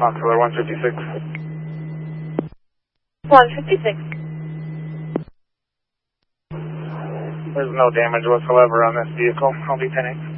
Knoxville 156. 156. There's no damage whatsoever on this vehicle. I'll be 10-8.